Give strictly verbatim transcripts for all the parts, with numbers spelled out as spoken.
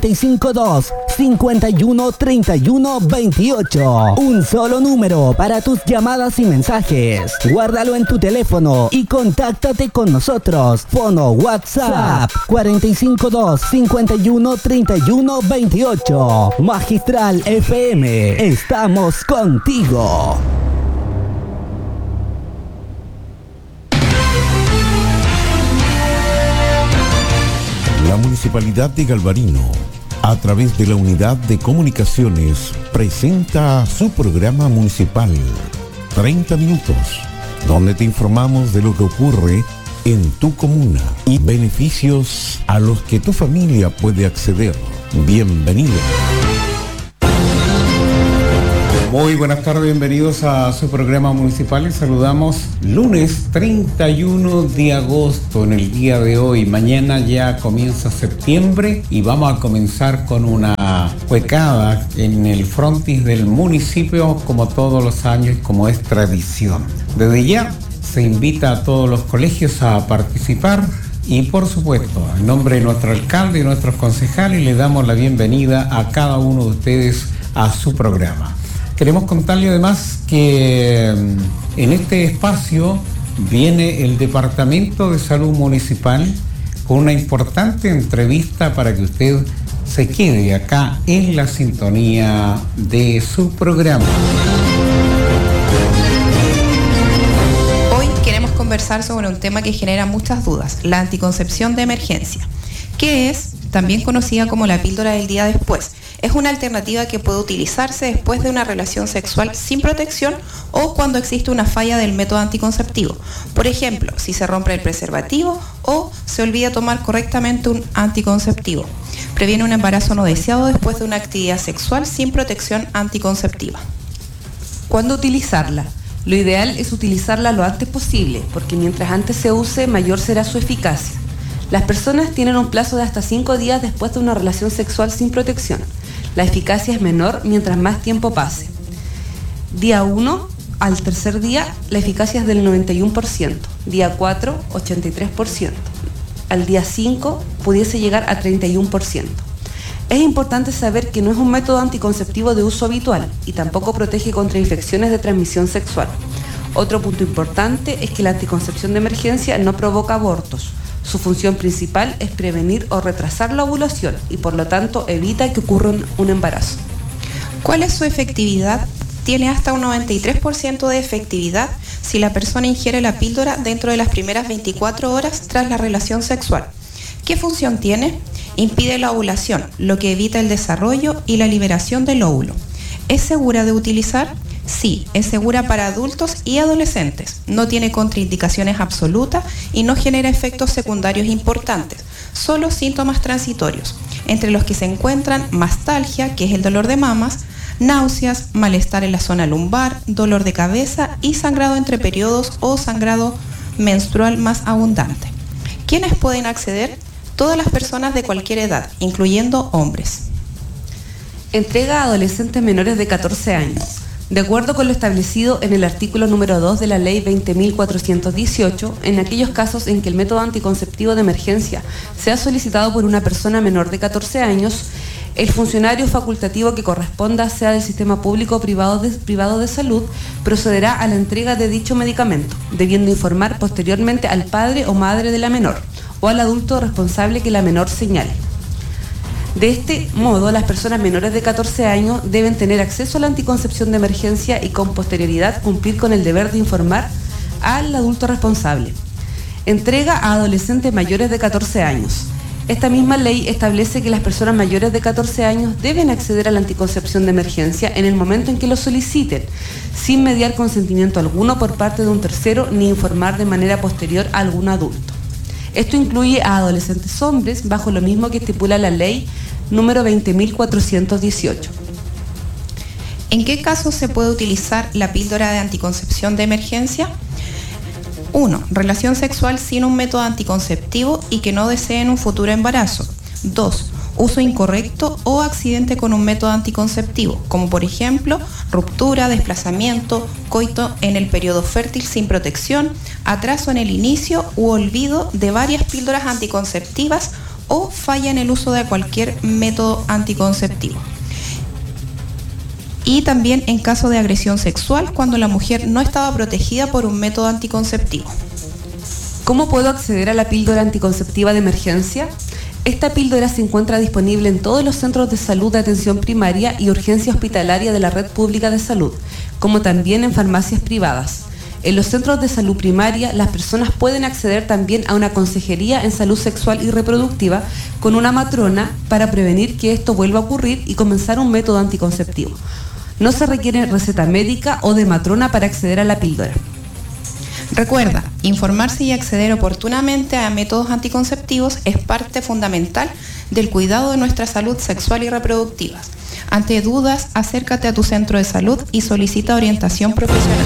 cinco dos, cincuenta y uno, treinta y uno, veintiocho. Un solo número para tus llamadas y mensajes. Guárdalo en tu teléfono y contáctate con nosotros. Fono WhatsApp cuarenta y cinco dos, cincuenta y uno, treinta y uno, veintiocho. Magistral F M. Estamos contigo. La Municipalidad de Galvarino, a través de la Unidad de Comunicaciones, presenta su programa municipal treinta minutos, donde te informamos de lo que ocurre en tu comuna y beneficios a los que tu familia puede acceder. Bienvenido. Muy buenas tardes, bienvenidos a su programa municipal. Les saludamos lunes treinta y uno de agosto en el día de hoy. Mañana ya comienza septiembre y vamos a comenzar con una huecada en el frontis del municipio como todos los años, como es tradición. Desde ya se invita a todos los colegios a participar y por supuesto, en nombre de nuestro alcalde y nuestros concejales, le damos la bienvenida a cada uno de ustedes a su programa. Queremos contarle además que en este espacio viene el Departamento de Salud Municipal con una importante entrevista para que usted se quede acá en la sintonía de su programa. Hoy queremos conversar sobre un tema que genera muchas dudas, la anticoncepción de emergencia, que es también conocida como la píldora del día después. Es una alternativa que puede utilizarse después de una relación sexual sin protección o cuando existe una falla del método anticonceptivo. Por ejemplo, si se rompe el preservativo o se olvida tomar correctamente un anticonceptivo. Previene un embarazo no deseado después de una actividad sexual sin protección anticonceptiva. ¿Cuándo utilizarla? Lo ideal es utilizarla lo antes posible, porque mientras antes se use, mayor será su eficacia. Las personas tienen un plazo de hasta cinco días después de una relación sexual sin protección. La eficacia es menor mientras más tiempo pase. Día uno al tercer día, la eficacia es del noventa y uno por ciento. Día cuatro, ochenta y tres por ciento. Al día cinco, pudiese llegar a treinta y uno por ciento. Es importante saber que no es un método anticonceptivo de uso habitual y tampoco protege contra infecciones de transmisión sexual. Otro punto importante es que la anticoncepción de emergencia no provoca abortos. Su función principal es prevenir o retrasar la ovulación y por lo tanto evita que ocurra un, un embarazo. ¿Cuál es su efectividad? Tiene hasta un noventa y tres por ciento de efectividad si la persona ingiere la píldora dentro de las primeras veinticuatro horas tras la relación sexual. ¿Qué función tiene? Impide la ovulación, lo que evita el desarrollo y la liberación del óvulo. ¿Es segura de utilizar? Sí, es segura para adultos y adolescentes, no tiene contraindicaciones absolutas y no genera efectos secundarios importantes, solo síntomas transitorios, entre los que se encuentran mastalgia, que es el dolor de mamas, náuseas, malestar en la zona lumbar, dolor de cabeza y sangrado entre periodos o sangrado menstrual más abundante. ¿Quiénes pueden acceder? Todas las personas de cualquier edad, incluyendo hombres. Entrega a adolescentes menores de catorce años. De acuerdo con lo establecido en el artículo número dos de la Ley veinte mil cuatrocientos dieciocho, en aquellos casos en que el método anticonceptivo de emergencia sea solicitado por una persona menor de catorce años, el funcionario facultativo que corresponda, sea del sistema público o privado de, privado de salud, procederá a la entrega de dicho medicamento, debiendo informar posteriormente al padre o madre de la menor o al adulto responsable que la menor señale. De este modo, las personas menores de catorce años deben tener acceso a la anticoncepción de emergencia y con posterioridad cumplir con el deber de informar al adulto responsable. Entrega a adolescentes mayores de catorce años. Esta misma ley establece que las personas mayores de catorce años deben acceder a la anticoncepción de emergencia en el momento en que lo soliciten, sin mediar consentimiento alguno por parte de un tercero ni informar de manera posterior a algún adulto. Esto incluye a adolescentes hombres, bajo lo mismo que estipula la ley número veinte mil cuatrocientos dieciocho. ¿En qué casos se puede utilizar la píldora de anticoncepción de emergencia? uno. Relación sexual sin un método anticonceptivo y que no deseen un futuro embarazo. dos. Uso incorrecto o accidente con un método anticonceptivo, como por ejemplo ruptura, desplazamiento, coito en el periodo fértil sin protección, atraso en el inicio u olvido de varias píldoras anticonceptivas o falla en el uso de cualquier método anticonceptivo. Y también en caso de agresión sexual, cuando la mujer no estaba protegida por un método anticonceptivo. ¿Cómo puedo acceder a la píldora anticonceptiva de emergencia? Esta píldora se encuentra disponible en todos los centros de salud de atención primaria y urgencia hospitalaria de la red pública de salud, como también en farmacias privadas. En los centros de salud primaria, las personas pueden acceder también a una consejería en salud sexual y reproductiva con una matrona para prevenir que esto vuelva a ocurrir y comenzar un método anticonceptivo. No se requiere receta médica o de matrona para acceder a la píldora. Recuerda, informarse y acceder oportunamente a métodos anticonceptivos es parte fundamental del cuidado de nuestra salud sexual y reproductiva. Ante dudas, acércate a tu centro de salud y solicita orientación profesional.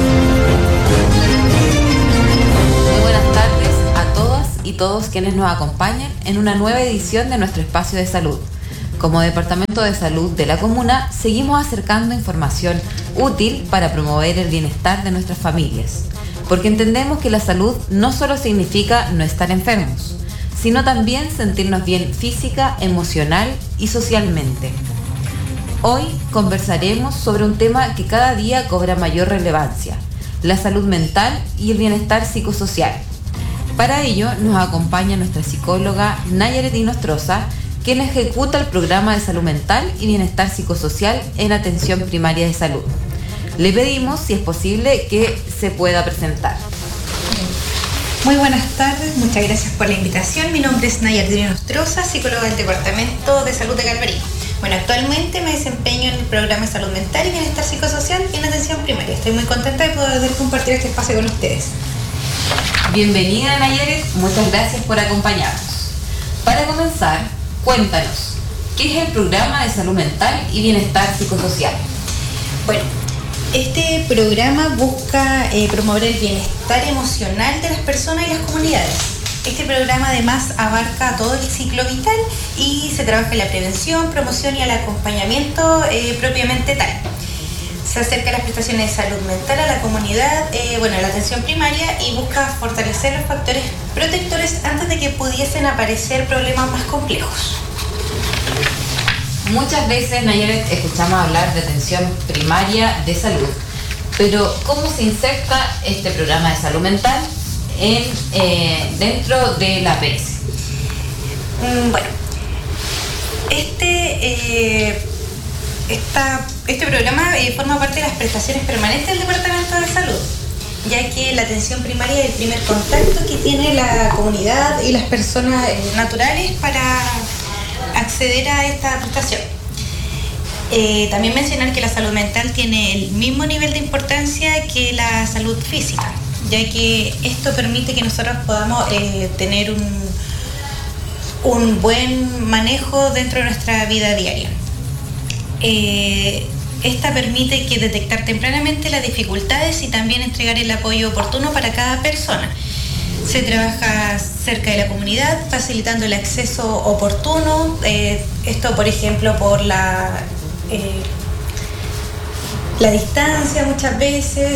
Muy buenas tardes a todas y todos quienes nos acompañan en una nueva edición de nuestro espacio de salud. Como Departamento de Salud de la Comuna, seguimos acercando información útil para promover el bienestar de nuestras familias. Porque entendemos que la salud no solo significa no estar enfermos, sino también sentirnos bien física, emocional y socialmente. Hoy conversaremos sobre un tema que cada día cobra mayor relevancia, la salud mental y el bienestar psicosocial. Para ello nos acompaña nuestra psicóloga Nayaret Inostroza, quien ejecuta el programa de salud mental y bienestar psicosocial en atención primaria de salud. Le pedimos, si es posible, que se pueda presentar. Muy buenas tardes, muchas gracias por la invitación. Mi nombre es Nayaret Inostroza, psicóloga del Departamento de Salud de Galvarino. Bueno, actualmente me desempeño en el programa de salud mental y bienestar psicosocial en atención primaria. Estoy muy contenta de poder compartir este espacio con ustedes. Bienvenida, Nayaret, muchas gracias por acompañarnos. Para comenzar, cuéntanos, ¿qué es el programa de salud mental y bienestar psicosocial? Bueno, este programa busca eh, promover el bienestar emocional de las personas y las comunidades. Este programa además abarca todo el ciclo vital y se trabaja en la prevención, promoción y el acompañamiento eh, propiamente tal. Se acerca a las prestaciones de salud mental a la comunidad, eh, bueno, a la atención primaria y busca fortalecer los factores protectores antes de que pudiesen aparecer problemas más complejos. Muchas veces, Nayaret, escuchamos hablar de atención primaria de salud, pero ¿cómo se inserta este programa de salud mental en, eh, dentro de la A P S? Mm, bueno, este, eh, esta, este programa eh, forma parte de las prestaciones permanentes del Departamento de Salud, ya que la atención primaria es el primer contacto que tiene la comunidad y las personas eh, naturales para acceder a esta prestación. Eh, también mencionar que la salud mental tiene el mismo nivel de importancia que la salud física, ya que esto permite que nosotros podamos eh, tener un, un buen manejo dentro de nuestra vida diaria. Eh, esta permite que detectar tempranamente las dificultades y también entregar el apoyo oportuno para cada persona. Se trabaja cerca de la comunidad, facilitando el acceso oportuno, eh, esto por ejemplo por la, eh, la distancia muchas veces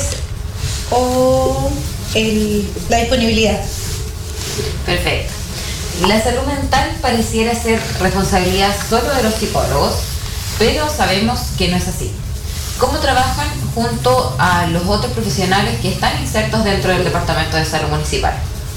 o el, la disponibilidad. Perfecto. La salud mental pareciera ser responsabilidad solo de los psicólogos, pero sabemos que no es así. ¿Cómo trabajan junto a los otros profesionales que están insertos dentro del Departamento de Salud Municipal?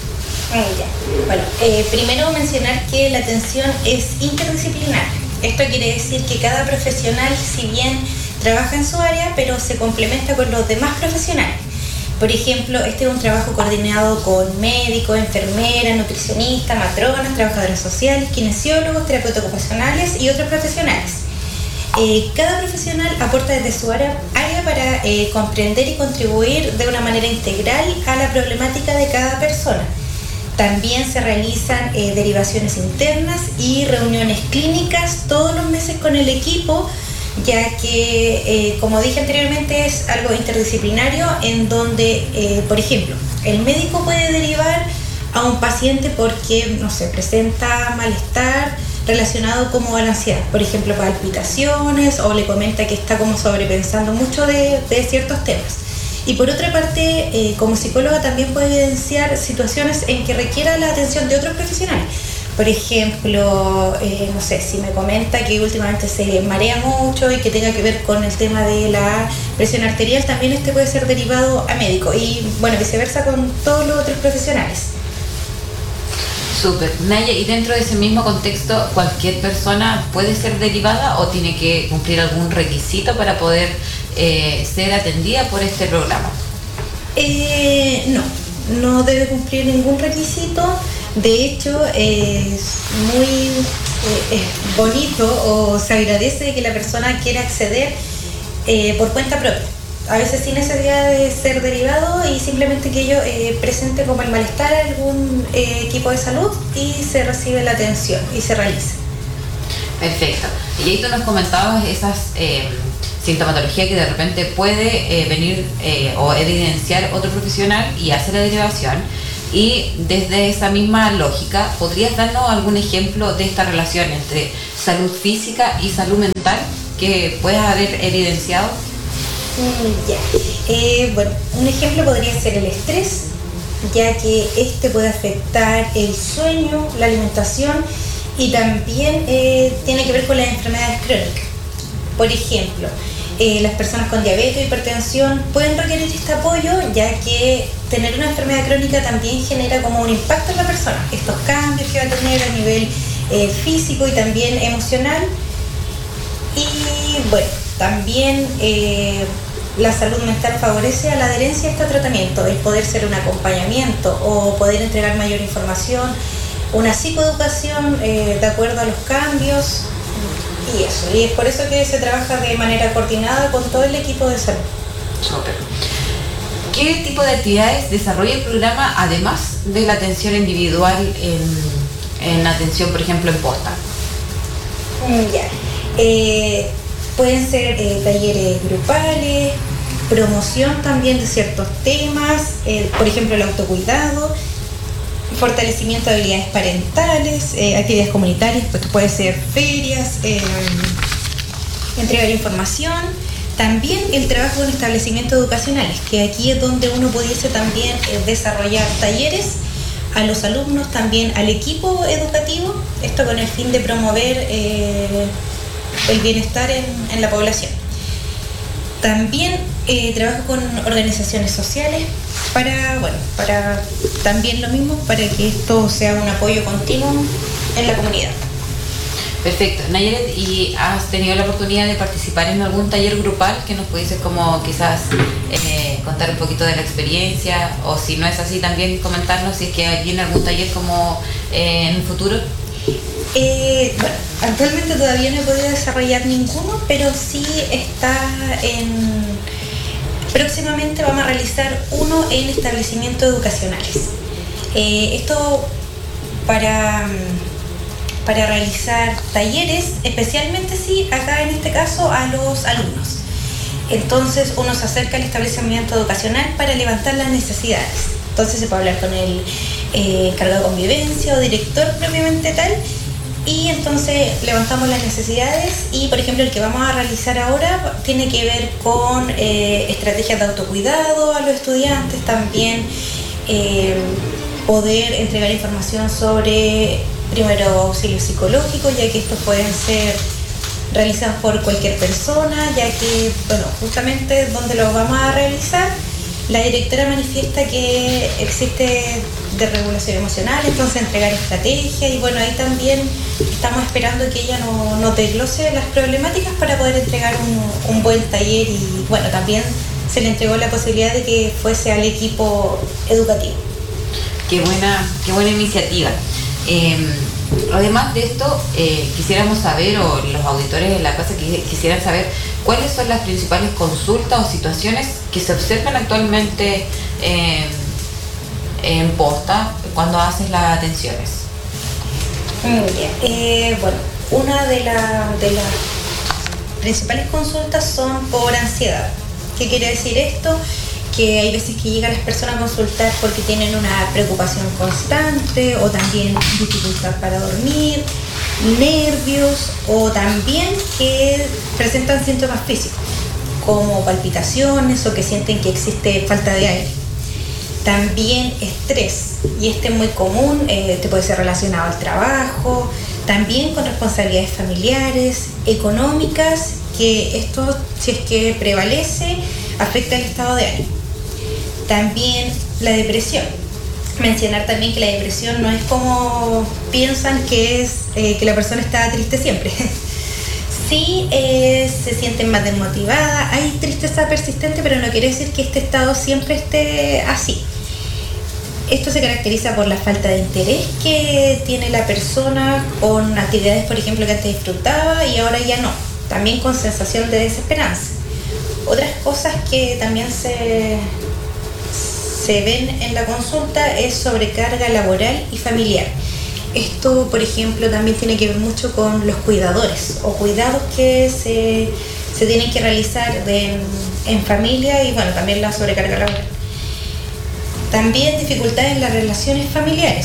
Bueno, eh, primero mencionar que la atención es interdisciplinar. Esto quiere decir que cada profesional, si bien trabaja en su área, pero se complementa con los demás profesionales. Por ejemplo, este es un trabajo coordinado con médicos, enfermeras, nutricionistas, matronas, trabajadoras sociales, kinesiólogos, terapeutas ocupacionales y otros profesionales. Eh, cada profesional aporta desde su área, área para eh, comprender y contribuir de una manera integral a la problemática de cada persona. También se realizan eh, derivaciones internas y reuniones clínicas todos los meses con el equipo, ya que, eh, como dije anteriormente, es algo interdisciplinario en donde, eh, por ejemplo, el médico puede derivar a un paciente porque, no sé, presenta malestar relacionado como a la ansiedad, por ejemplo, palpitaciones, o le comenta que está como sobrepensando mucho de, de ciertos temas. Y por otra parte, eh, como psicóloga también puede evidenciar situaciones en que requiera la atención de otros profesionales. Por ejemplo, eh, no sé, si me comenta que últimamente se marea mucho y que tenga que ver con el tema de la presión arterial, también este puede ser derivado a médico y bueno, viceversa con todos los otros profesionales. Súper. Naya, y dentro de ese mismo contexto, ¿cualquier persona puede ser derivada o tiene que cumplir algún requisito para poder eh, ser atendida por este programa? Eh, no, no debe cumplir ningún requisito. De hecho, es muy eh, es bonito o se agradece que la persona quiera acceder eh, por cuenta propia. A veces sin necesidad de ser derivado y simplemente que ello eh, presente como el malestar a algún eh, equipo de salud y se recibe la atención y se realice. Perfecto. Y ahí tú nos comentabas esas eh, sintomatologías que de repente puede eh, venir eh, o evidenciar otro profesional y hacer la derivación. Y desde esa misma lógica, ¿podrías darnos algún ejemplo de esta relación entre salud física y salud mental que puedas haber evidenciado? Mm, ya. Eh, bueno, un ejemplo podría ser el estrés, ya que este puede afectar el sueño, la alimentación y también eh, tiene que ver con las enfermedades crónicas. Por ejemplo, eh, las personas con diabetes o hipertensión pueden requerir este apoyo, ya que tener una enfermedad crónica también genera como un impacto en la persona. Estos cambios que va a tener a nivel eh, físico y también emocional. Y bueno, también eh, la salud mental favorece a la adherencia a este tratamiento, el poder ser un acompañamiento o poder entregar mayor información, una psicoeducación eh, de acuerdo a los cambios y eso. Y es por eso que se trabaja de manera coordinada con todo el equipo de salud. Súper. ¿Qué tipo de actividades desarrolla el programa además de la atención individual en, en atención, por ejemplo, en posta? Mm, ya. Eh, pueden ser eh, talleres grupales, promoción también de ciertos temas, eh, por ejemplo el autocuidado, fortalecimiento de habilidades parentales, eh, actividades comunitarias, pues que puede ser ferias, eh, entregar información, también el trabajo en establecimientos educacionales, que aquí es donde uno pudiese también eh, desarrollar talleres a los alumnos, también al equipo educativo, esto con el fin de promover eh, el bienestar en, en la población. También eh, trabajo con organizaciones sociales para, bueno, para también lo mismo, para que esto sea un apoyo continuo en la comunidad. Perfecto. Nayaret, ¿y has tenido la oportunidad de participar en algún taller grupal que nos pudieses como quizás eh, contar un poquito de la experiencia? O si no es así, también comentarnos si es que viene algún taller como eh, en el futuro. Eh, bueno, actualmente todavía no he podido desarrollar ninguno, pero sí está en... Próximamente vamos a realizar uno en establecimientos educacionales. Eh, esto para, para realizar talleres, especialmente sí, acá en este caso a los alumnos. Entonces uno se acerca al establecimiento educacional para levantar las necesidades. Entonces se puede hablar con el eh, encargado de convivencia o director propiamente tal, y entonces levantamos las necesidades y, por ejemplo, el que vamos a realizar ahora tiene que ver con eh, estrategias de autocuidado a los estudiantes, también eh, poder entregar información sobre primero auxilio psicológico, ya que estos pueden ser realizados por cualquier persona, ya que, bueno, justamente donde lo vamos a realizar, la directora manifiesta que existe desregulación emocional, entonces entregar estrategias y bueno, ahí también estamos esperando que ella no, nos desglose las problemáticas para poder entregar un, un buen taller y bueno, también se le entregó la posibilidad de que fuese al equipo educativo. Qué buena, qué buena iniciativa. Eh, además de esto, eh, quisiéramos saber, o los auditores de la casa quisieran saber, cuáles son las principales consultas o situaciones que se observan actualmente eh, en posta cuando haces las atenciones. Bien. Eh, bueno, una de, la, de las principales consultas son por ansiedad. ¿Qué quiere decir esto? Que hay veces que llegan las personas a consultar porque tienen una preocupación constante o también dificultad para dormir, nervios o también que presentan síntomas físicos como palpitaciones o que sienten que existe falta de aire. También estrés, y este es muy común, eh, este puede ser relacionado al trabajo, también con responsabilidades familiares, económicas, que esto, si es que prevalece, afecta el estado de ánimo. También la depresión. Mencionar también que la depresión no es como piensan que es eh, que la persona está triste siempre. Sí, eh, se sienten más desmotivadas, hay tristeza persistente, pero no quiere decir que este estado siempre esté así. Esto se caracteriza por la falta de interés que tiene la persona con actividades, por ejemplo, que antes disfrutaba y ahora ya no. También con sensación de desesperanza. Otras cosas que también se, se ven en la consulta es sobrecarga laboral y familiar. Esto, por ejemplo, también tiene que ver mucho con los cuidadores o cuidados que se, se tienen que realizar de, en, en familia y bueno, también la sobrecarga laboral. También dificultades en las relaciones familiares.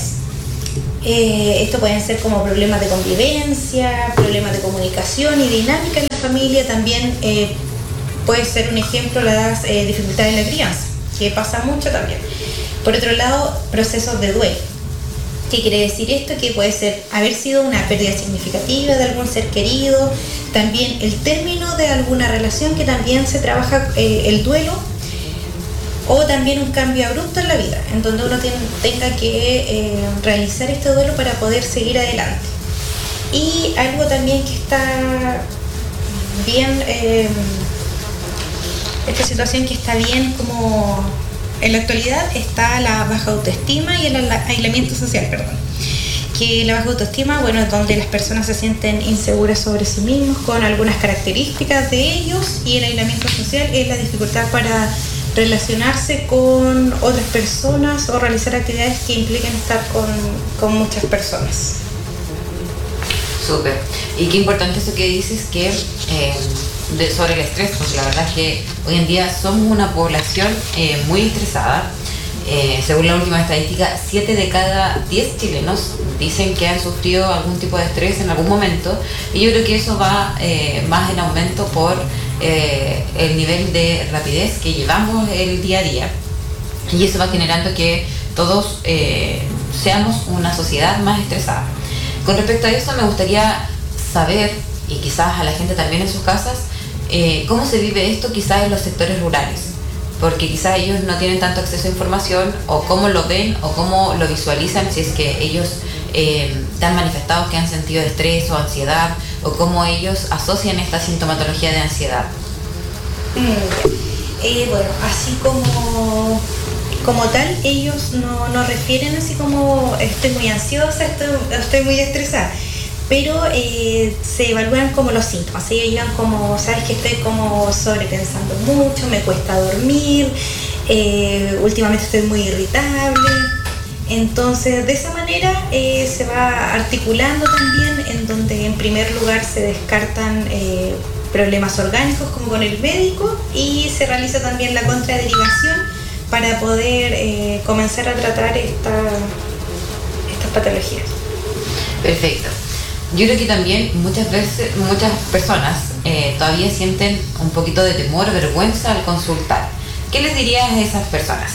Eh, esto pueden ser como problemas de convivencia, problemas de comunicación y dinámica en la familia. También eh, puede ser un ejemplo las eh, dificultades en la crianza, que pasa mucho también. Por otro lado, procesos de duelo. ¿Qué quiere decir esto? Que puede ser haber sido una pérdida significativa de algún ser querido, también el término de alguna relación que también se trabaja eh, el duelo, o también un cambio abrupto en la vida, en donde uno tiene, tenga que eh, realizar este duelo para poder seguir adelante. Y algo también que está bien, eh, esta situación que está bien como en la actualidad está la baja autoestima y el aislamiento social, perdón. Que la baja autoestima, bueno, es donde las personas se sienten inseguras sobre sí mismos con algunas características de ellos, y el aislamiento social es la dificultad para relacionarse con otras personas o realizar actividades que impliquen estar con, con muchas personas. Súper. Y qué importante eso que dices que eh, de, sobre el estrés, porque la verdad es que hoy en día somos una población eh, muy estresada. Eh, según la última estadística, siete de cada diez chilenos dicen que han sufrido algún tipo de estrés en algún momento, y yo creo que eso va eh, más en aumento por eh, el nivel de rapidez que llevamos el día a día, y eso va generando que todos eh, seamos una sociedad más estresada. Con respecto a eso, me gustaría saber, y quizás a la gente también en sus casas, eh, cómo se vive esto quizás en los sectores rurales, porque quizás ellos no tienen tanto acceso a información, o cómo lo ven o cómo lo visualizan, si es que ellos eh, han manifestado que han sentido estrés o ansiedad, o cómo ellos asocian esta sintomatología de ansiedad. Mm, eh, bueno, así como, como tal, ellos no, no refieren así como estoy muy ansiosa, estoy, estoy muy estresada, pero eh, se evalúan como los síntomas. Ellos llegan como, sabes que estoy como sobrepensando mucho, me cuesta dormir, eh, últimamente estoy muy irritable. Entonces, de esa manera eh, se va articulando también, en donde en primer lugar se descartan eh, problemas orgánicos como con el médico, y se realiza también la contraderivación para poder eh, comenzar a tratar esta, estas patologías. Perfecto. Yo creo que también muchas veces, muchas personas eh, todavía sienten un poquito de temor o vergüenza al consultar. ¿Qué les dirías a esas personas?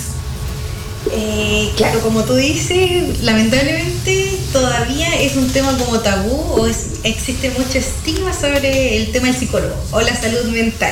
Eh, claro, como tú dices, lamentablemente todavía es un tema como tabú, o es, existe mucho estigma sobre el tema del psicólogo o la salud mental.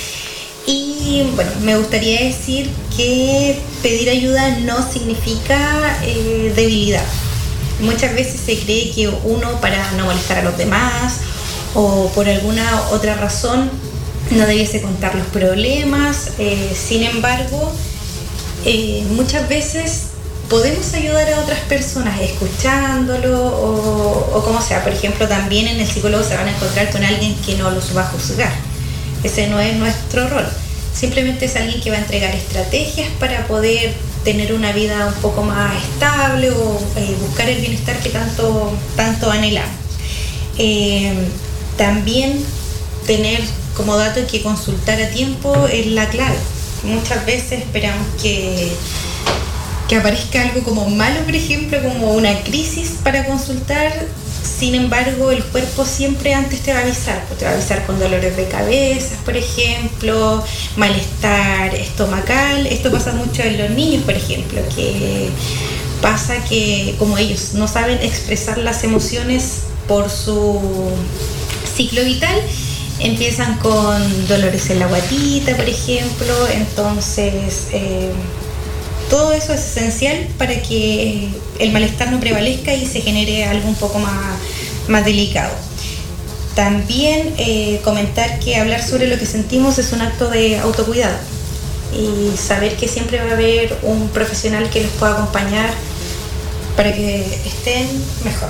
Y bueno, me gustaría decir que pedir ayuda no significa eh, debilidad. Muchas veces se cree que uno, para no molestar a los demás o por alguna otra razón, no debiese contar los problemas. Eh, sin embargo, eh, muchas veces podemos ayudar a otras personas escuchándolo o, o como sea. Por ejemplo, también en el psicólogo se van a encontrar con alguien que no los va a juzgar. Ese no es nuestro rol. Simplemente es alguien que va a entregar estrategias para poder tener una vida un poco más estable o eh, buscar el bienestar que tanto, tanto anhelamos. Eh, también tener como dato que consultar a tiempo es la clave. Muchas veces esperamos que, que aparezca algo como malo, por ejemplo, como una crisis para consultar, sin embargo, el cuerpo siempre antes te va a avisar, pues te va a avisar con dolores de cabeza, por ejemplo, malestar estomacal. Esto pasa mucho en los niños, por ejemplo, que pasa que como ellos no saben expresar las emociones por su ciclo vital, empiezan con dolores en la guatita, por ejemplo. Entonces, eh, todo eso es esencial para que el malestar no prevalezca y se genere algo un poco más, más delicado. También eh, comentar que hablar sobre lo que sentimos es un acto de autocuidado y saber que siempre va a haber un profesional que los pueda acompañar para que estén mejor.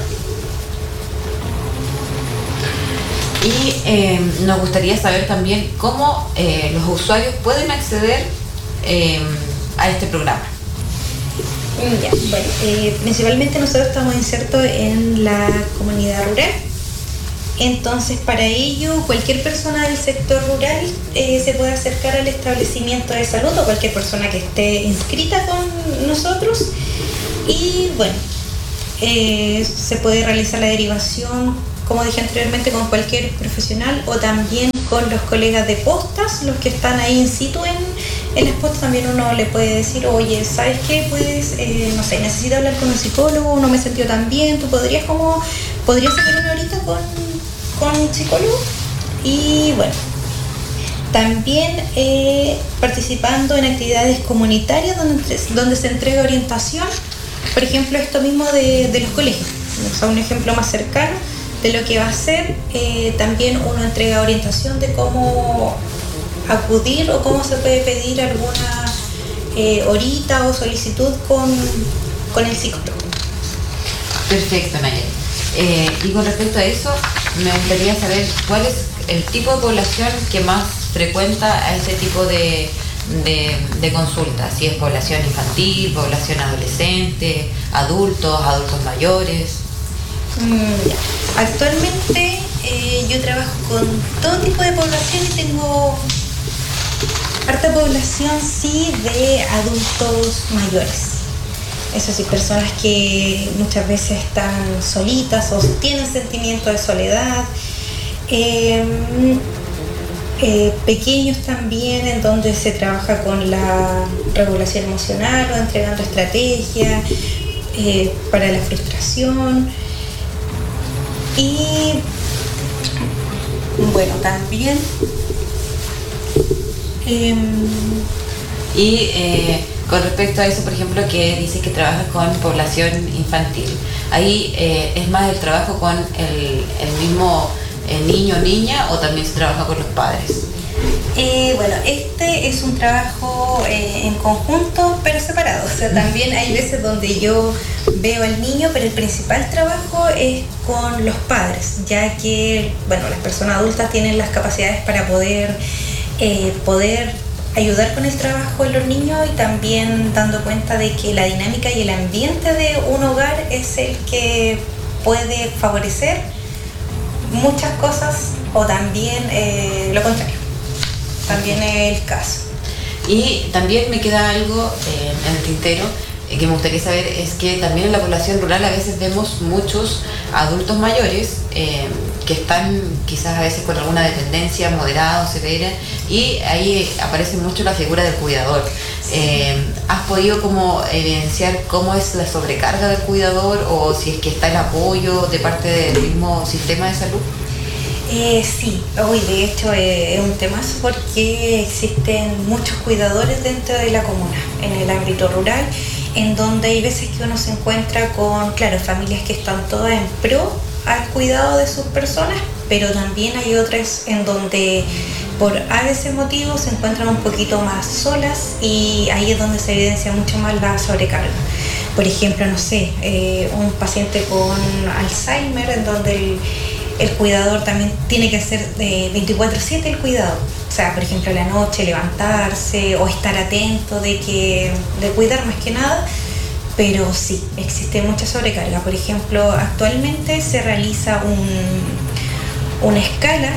Y eh, nos gustaría saber también cómo eh, los usuarios pueden acceder eh, a este programa. Ya, bueno, eh, principalmente nosotros estamos insertos en la comunidad rural. Entonces, para ello, cualquier persona del sector rural eh, se puede acercar al establecimiento de salud o cualquier persona que esté inscrita con nosotros. Y bueno, eh, se puede realizar la derivación, como dije anteriormente, con cualquier profesional o también con los colegas de postas, los que están ahí in situ en, en las postas. También uno le puede decir, oye, ¿sabes qué? Pues, eh, no sé, necesito hablar con un psicólogo, no me he sentido tan bien, ¿tú podrías como, podrías sacar una horita con, con un psicólogo? Y bueno, también eh, participando en actividades comunitarias donde, donde se entrega orientación, por ejemplo, esto mismo de, de los colegios. O sea, un ejemplo más cercano de lo que va a ser, eh, también uno entrega orientación de cómo acudir o cómo se puede pedir alguna eh, horita o solicitud con, con el psicólogo. Perfecto, Nayeli. Eh, y con respecto a eso, me gustaría saber cuál es el tipo de población que más frecuenta a este tipo de, de, de consultas, si es población infantil, población adolescente, adultos, adultos mayores. Mm, ya. Actualmente eh, yo trabajo con todo tipo de población y tengo harta población, sí, de adultos mayores. Eso sí, personas que muchas veces están solitas o tienen sentimiento de soledad. Eh, eh, pequeños también, en donde se trabaja con la regulación emocional o entregando estrategias eh, para la frustración. Y bueno, también eh, y eh, con respecto a eso, por ejemplo, que dices que trabajas con población infantil, ahí eh, es más el trabajo con el, el mismo el niño o niña, o también se trabaja con los padres. Eh, bueno, este es un trabajo eh, en conjunto, pero separado. O sea, también hay veces donde yo veo al niño, pero el principal trabajo es con los padres, ya que, bueno, las personas adultas tienen las capacidades para poder, eh, poder ayudar con el trabajo en los niños, y también dando cuenta de que la dinámica y el ambiente de un hogar es el que puede favorecer muchas cosas, o también eh, lo contrario. También es el caso. Y también me queda algo eh, en el tintero eh, que me gustaría saber, es que también en la población rural a veces vemos muchos adultos mayores eh, que están quizás a veces con alguna dependencia moderada o severa, y ahí aparece mucho la figura del cuidador. Eh, ¿Has podido como evidenciar cómo es la sobrecarga del cuidador, o si es que está el apoyo de parte del mismo sistema de salud? Eh, sí, hoy de hecho eh, es un tema porque existen muchos cuidadores dentro de la comuna, en el ámbito rural, en donde hay veces que uno se encuentra con, claro, familias que están todas en pro al cuidado de sus personas, pero también hay otras en donde por a veces motivos se encuentran un poquito más solas, y ahí es donde se evidencia mucho más la sobrecarga. Por ejemplo, no sé, eh, un paciente con Alzheimer, en donde el El cuidador también tiene que hacer eh, veinticuatro siete el cuidado. O sea, por ejemplo, a la noche levantarse o estar atento de que de cuidar más que nada. Pero sí, existe mucha sobrecarga. Por ejemplo, actualmente se realiza un, una escala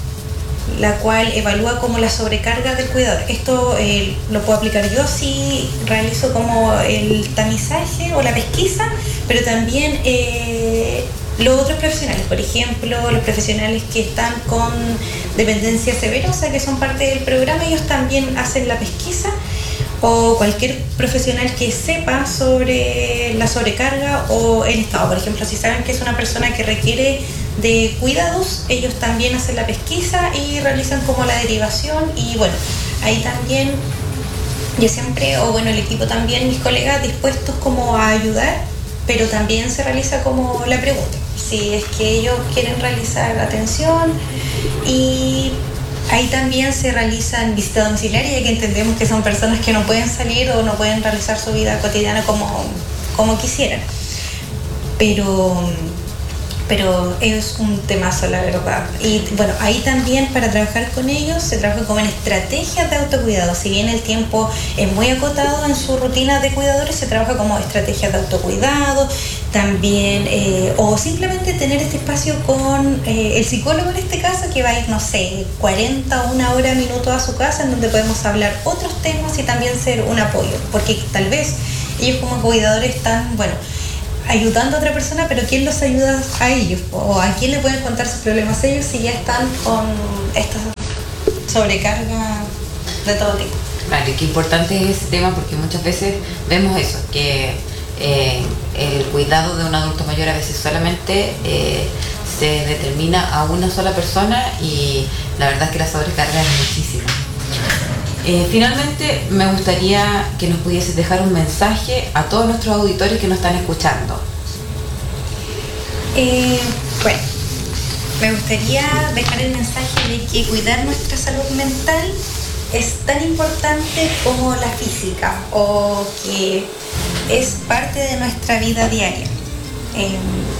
la cual evalúa como la sobrecarga del cuidador. Esto eh, lo puedo aplicar yo si realizo como el tamizaje o la pesquisa, pero también eh, los otros profesionales, por ejemplo, los profesionales que están con dependencia severa, o sea, que son parte del programa, ellos también hacen la pesquisa, o cualquier profesional que sepa sobre la sobrecarga o el estado. Por ejemplo, si saben que es una persona que requiere de cuidados, ellos también hacen la pesquisa y realizan como la derivación, y bueno, ahí también yo siempre, o bueno, el equipo también, mis colegas dispuestos como a ayudar, pero también se realiza como la pregunta, si es que ellos quieren realizar atención, y ahí también se realizan visitas domiciliarias, ya que entendemos que son personas que no pueden salir o no pueden realizar su vida cotidiana como, como quisieran. Pero, pero es un temazo, la verdad. Y bueno, ahí también para trabajar con ellos se trabaja como en estrategias de autocuidado. Si bien el tiempo es muy acotado en su rutina de cuidadores, se trabaja como estrategias de autocuidado, también, eh, o simplemente tener este espacio con eh, el psicólogo en este caso, que va a ir, no sé, cuarenta o una hora, minutos a su casa, en donde podemos hablar otros temas y también ser un apoyo, porque tal vez ellos como cuidadores están, bueno, ayudando a otra persona, pero ¿quién los ayuda a ellos? ¿O a quién le pueden contar sus problemas a ellos si ya están con esta sobrecarga de todo tipo? Claro, y qué importante es ese tema, porque muchas veces vemos eso, que eh, el cuidado de un adulto mayor a veces solamente eh, se determina a una sola persona, y la verdad es que la sobrecarga es muchísima. Eh, finalmente, me gustaría que nos pudieses dejar un mensaje a todos nuestros auditores que nos están escuchando. Eh, bueno, me gustaría dejar el mensaje de que cuidar nuestra salud mental es tan importante como la física, o que es parte de nuestra vida diaria. Eh,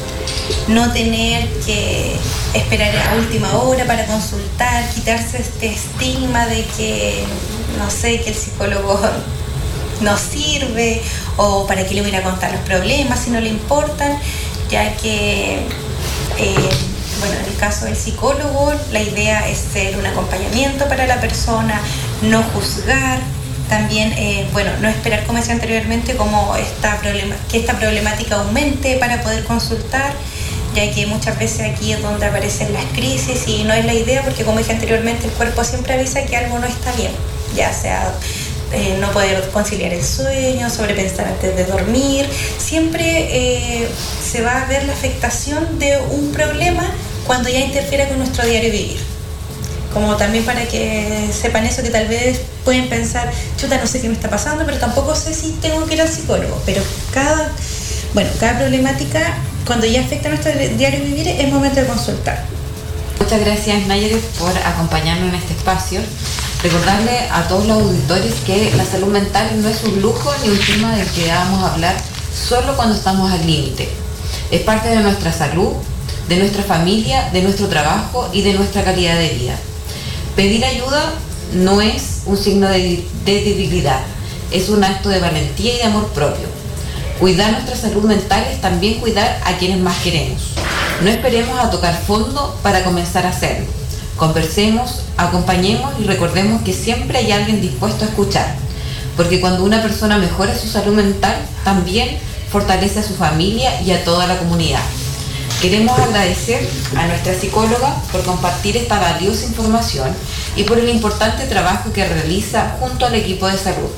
no tener que esperar a última hora para consultar, quitarse este estigma de que, no sé, que el psicólogo no sirve, o para qué le voy a ir a contar los problemas si no le importan, ya que, eh, bueno, en el caso del psicólogo, la idea es ser un acompañamiento para la persona, no juzgar. También, eh, bueno, no esperar, como decía anteriormente, como esta problema, que esta problemática aumente para poder consultar, ya que muchas veces aquí es donde aparecen las crisis, y no es la idea, porque como dije anteriormente, el cuerpo siempre avisa que algo no está bien, ya sea eh, no poder conciliar el sueño, sobrepensar antes de dormir. Siempre eh, se va a ver la afectación de un problema cuando ya interfiere con nuestro diario vivir. Como también para que sepan eso, que tal vez pueden pensar, chuta, no sé qué me está pasando, pero tampoco sé si tengo que ir al psicólogo. Pero cada, bueno, cada problemática, cuando ya afecta a nuestro diario vivir, es momento de consultar. Muchas gracias, Nayeli, por acompañarnos en este espacio. Recordarle a todos los auditores que la salud mental no es un lujo ni un tema del que vamos a hablar solo cuando estamos al límite. Es parte de nuestra salud, de nuestra familia, de nuestro trabajo y de nuestra calidad de vida. Pedir ayuda no es un signo de, de debilidad, es un acto de valentía y de amor propio. Cuidar nuestra salud mental es también cuidar a quienes más queremos. No esperemos a tocar fondo para comenzar a hacerlo. Conversemos, acompañemos y recordemos que siempre hay alguien dispuesto a escuchar, porque cuando una persona mejora su salud mental, también fortalece a su familia y a toda la comunidad. Queremos agradecer a nuestra psicóloga por compartir esta valiosa información y por el importante trabajo que realiza junto al equipo de salud.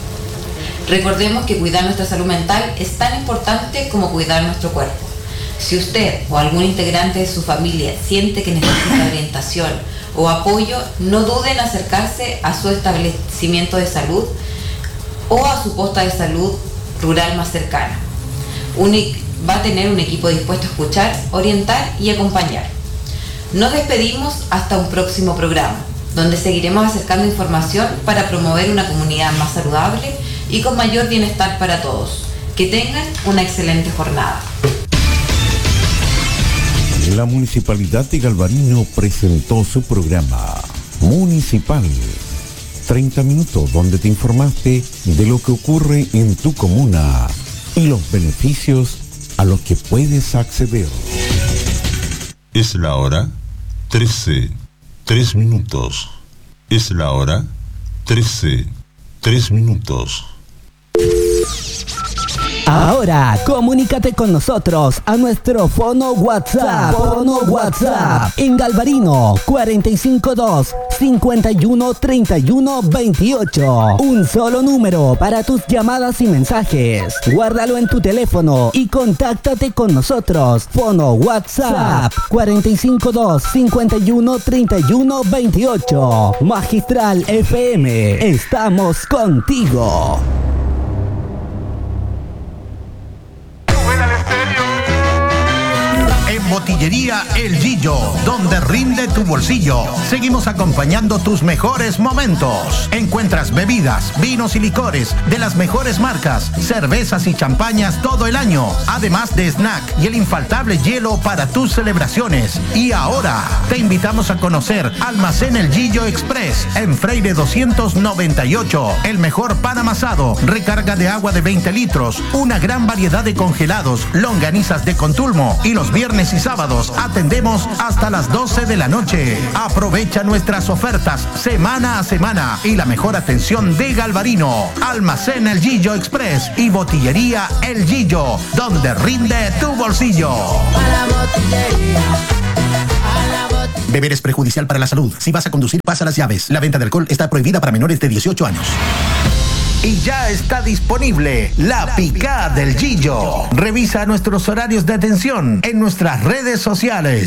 Recordemos que cuidar nuestra salud mental es tan importante como cuidar nuestro cuerpo. Si usted o algún integrante de su familia siente que necesita orientación o apoyo, no duden en acercarse a su establecimiento de salud o a su posta de salud rural más cercana. Un va a tener un equipo dispuesto a escuchar, orientar y acompañar. Nos despedimos hasta un próximo programa, donde seguiremos acercando información para promover una comunidad más saludable y con mayor bienestar para todos. Que tengan una excelente jornada. La Municipalidad de Galvarino presentó su programa Municipal. treinta minutos donde te informaste de lo que ocurre en tu comuna y los beneficios a los que puedes acceder. Es la hora trece, tres minutos. Es la hora trece, tres minutos. Ahora, comunícate con nosotros a nuestro fono WhatsApp. Fono WhatsApp en Galvarino cuarenta y cinco dos, cincuenta y uno, treinta y uno, veintiocho. Un solo número para tus llamadas y mensajes. Guárdalo en tu teléfono y contáctate con nosotros. Fono WhatsApp cuarenta y cinco dos, cincuenta y uno, treinta y uno, veintiocho. Magistral F M. Estamos contigo. Botillería El Gillo, donde rinde tu bolsillo. Seguimos acompañando tus mejores momentos. Encuentras bebidas, vinos y licores de las mejores marcas, cervezas y champañas todo el año, además de snack y el infaltable hielo para tus celebraciones. Y ahora te invitamos a conocer Almacén El Gillo Express en Freire doscientos noventa y ocho. El mejor pan amasado, recarga de agua de veinte litros, una gran variedad de congelados, longanizas de Contulmo y los viernes y sábados atendemos hasta las doce de la noche. Aprovecha nuestras ofertas semana a semana y la mejor atención de Galvarino. Almacén El Gillo Express y Botillería El Gillo, donde rinde tu bolsillo. Beber es perjudicial para la salud. Si vas a conducir, pasa las llaves. La venta de alcohol está prohibida para menores de dieciocho años. Y ya está disponible la Picada del Gillo. Revisa nuestros horarios de atención en nuestras redes sociales.